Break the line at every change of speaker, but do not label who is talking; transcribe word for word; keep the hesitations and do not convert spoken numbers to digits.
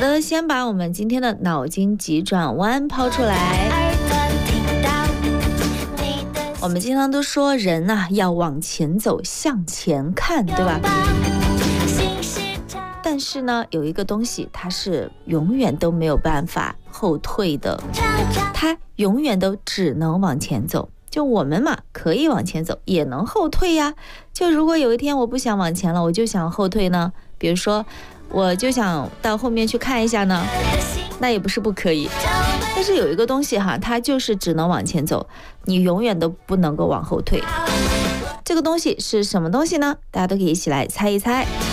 的，先把我们今天的脑筋急转弯抛出来。我们经常都说人啊要往前走，向前看，对吧？但是呢，有一个东西它是永远都没有办法后退的，它永远都只能往前走。就我们嘛，可以往前走，也能后退呀。就如果有一天我不想往前了，我就想后退呢，比如说我就想到后面去看一下呢，那也不是不可以。但是有一个东西哈，它就是只能往前走，你永远都不能够往后退。这个东西是什么东西呢？大家都可以一起来猜一猜。